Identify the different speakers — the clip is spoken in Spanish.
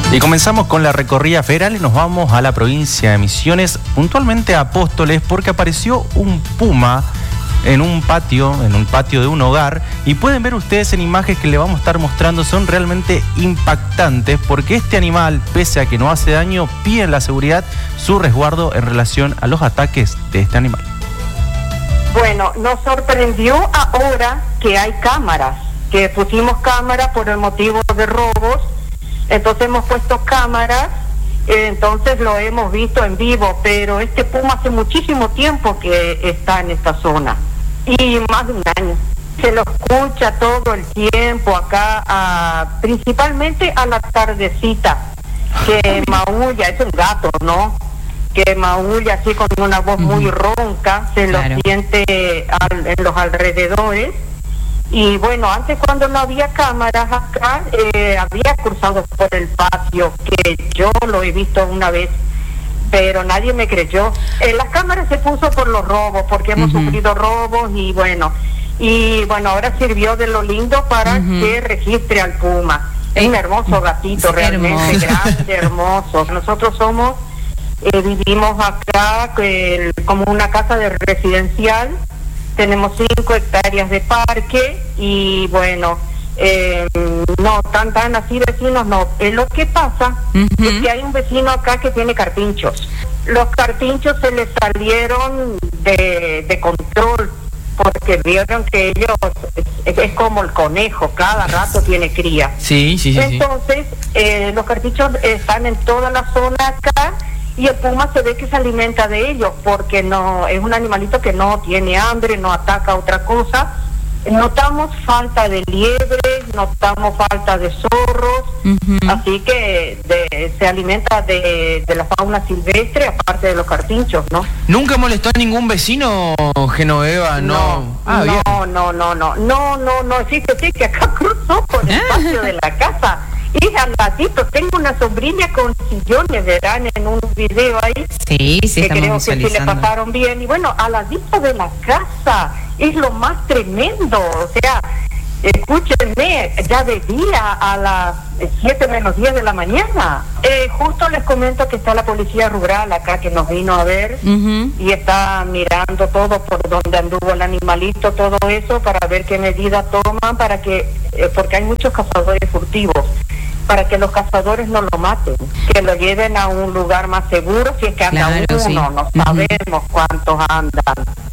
Speaker 1: Y comenzamos con la recorrida federal y nos vamos a la provincia de Misiones, puntualmente a Apóstoles, porque apareció un puma en un patio de un hogar, y pueden ver ustedes en imágenes que le vamos a estar mostrando, son realmente impactantes, porque este animal, pese a que no hace daño, pide en la seguridad su resguardo en relación a los ataques de este animal.
Speaker 2: Bueno, nos sorprendió ahora que hay cámaras, que pusimos cámaras por el motivo de robos. Entonces hemos puesto cámaras, entonces lo hemos visto en vivo, pero este puma hace muchísimo tiempo que está en esta zona, y más de un año. Se lo escucha todo el tiempo acá, principalmente a la tardecita, que maulla, es un gato, ¿no? Que maulla así con una voz muy ronca, se lo siente en los alrededores. Y bueno, antes cuando no había cámaras acá, había cruzado por el patio, que yo lo he visto una vez, pero nadie me creyó. Las cámaras se puso por los robos, porque hemos sufrido robos, y bueno, ahora sirvió de lo lindo para que registre al puma. Es un hermoso gatito, realmente grande, hermoso. Nosotros vivimos acá como una casa de residencial. Tenemos 5 hectáreas de parque y bueno, no tan así vecinos, no. Lo que pasa es que hay un vecino acá que tiene carpinchos. Los carpinchos se les salieron de control, porque vieron que ellos es como el conejo, cada rato tiene cría. Sí. Entonces, los carpinchos están en toda la zona acá. Y el puma se ve que se alimenta de ellos, porque no es un animalito que no tiene hambre, no ataca otra cosa. Notamos falta de liebres, notamos falta de zorros, así que se alimenta de la fauna silvestre, aparte de los carpinchos, ¿no?
Speaker 3: ¿Nunca molestó a ningún vecino, Genoveva? No,
Speaker 2: fíjate que acá cruzó por el patio de la casa. Y al gatito, tengo una sobrina con sillones, verán en un video ahí,
Speaker 4: que
Speaker 2: creo que sí le pasaron bien. Y bueno, al ladito de la casa, es lo más tremendo. O sea, escúchenme, ya de día a las 7 menos 10 de la mañana. Justo les comento que está la policía rural acá, que nos vino a ver, y está mirando todo por donde anduvo el animalito, todo eso, para ver qué medidas toman, para que, porque hay muchos cazadores furtivos, para que los cazadores no lo maten, que lo lleven a un lugar más seguro, si es que anda uno, no sabemos cuántos andan.